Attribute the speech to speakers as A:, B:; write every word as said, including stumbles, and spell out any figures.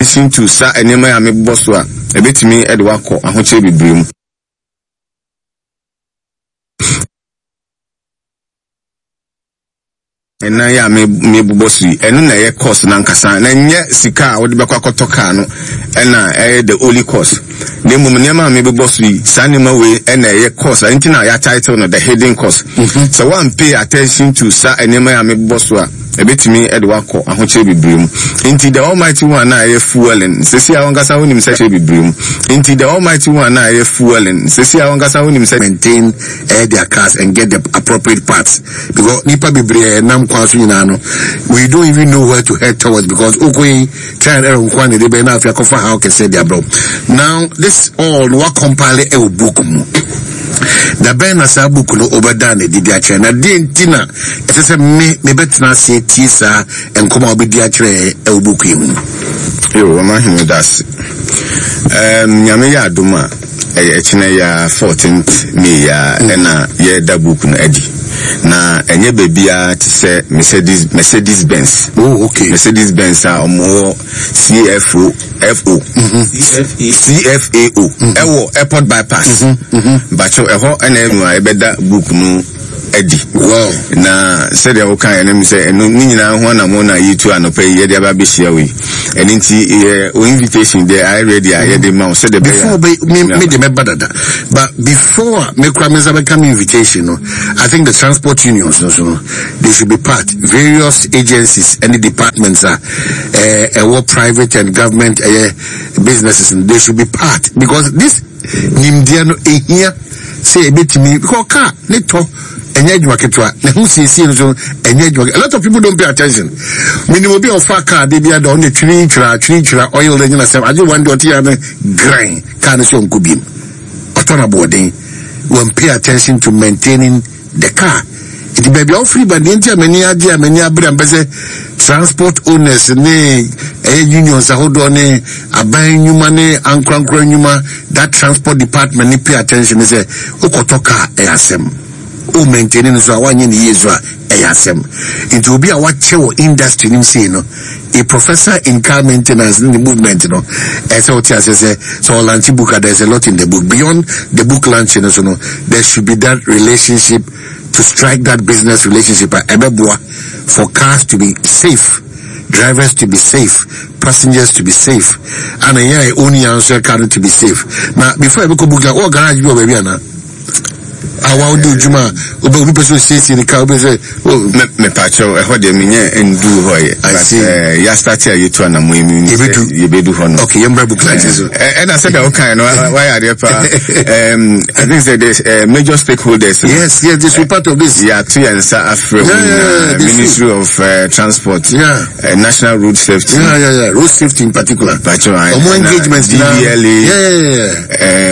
A: attention to sa enema ya me boss wa ebetimi e de wakọ ahoche bibrim ena ya me me bubosi eno na ye course na nkasa na nye sika wo de bekwa kotoka no ena eh the only course ne mum ne ma me bubosi sanima we ena ye course anti na ya title no the hidden course. Mm-hmm. So one pay attention to sa enema ya me buboso a ebetimi e de wakọ ahoche bibrim into the almighty one na ye fueling sesi a wonkasa wonim se che bibrim into the almighty one na ye fueling sesi a wonkasa wonim se
B: maintain uh, their cars and get the appropriate parts because nipa bibre nam kwaso nyina no we don't even know where to head towards because okoi try and error nkwane de be na afia kofa how can say their bro. Now this all what compile e book mu the ben asa book no obeda na didi a na de ntina ese se me me betina se tisa enkoma obedi a kire e book yi mu
A: yo ma hinu das em nyame ya aduma e chine ya fourteenth May ya na ye da book no edi na enye bebia to say Mercedes Mercedes Benz.
B: Oh, okay.
A: Mercedes Benz are more C F O F O
B: mm-hmm.
A: C F A O ewo airport bypass but so eho ena e beda book no edi
B: wow
A: na said the okay and me say eno ni nyina ho na mo na yitu anopa ye de aba be share we and nti o invitation there I ready I the man said the
B: before me me de me badada but before me kwa me zabe come invitation no I think the transport unions no so they should be part various agencies and the departments are uh, uh, private and government uh, businesses and they should be part because this nimdia no e here say betimi because car ne to enye dwuma ketwa na hu siesie no enye dwuma a lot of people don't pay attention minimum be of car dey be ada on the twin twira twin twira oil dey na say aje one dot here grain car no so nkubim otona boarding when pay attention to maintaining the car it be be free but ntia mani age mani abra mbese transport owners ne eh unions ahodo ne aban nyuma ne ankrankra nyuma that transport department ne pay attention say okotoka e asem o maintaining so awanye ne yezu a e asem into obi a wache wo industry nim say no a professor in car maintenance in the movement no e say what say say so launch book there's a lot in the book beyond the book launching so no there should be that relationship to strike that business relationship at Ebeboa for cars to be safe, drivers to be safe, passengers to be safe, and a yeah only answer car to be safe. Now before I go book what garage you baby na I want do juma oba obi person say in the car obi say oh
A: me me pacho e ho de menye endu hoye but ya start here you to na mo emi you be do ho no
B: okay yamba book like this
A: and I said okay no why are there um I think that there's uh, major stakeholders
B: yes yes this is part of this
A: yeah to answer Africa
B: yeah, yeah,
A: Ministry of uh, Transport
B: yeah
A: uh, National Road Safety
B: yeah yeah yeah road safety in particular
A: pacho
B: engagement
A: D V L A
B: yeah yeah yeah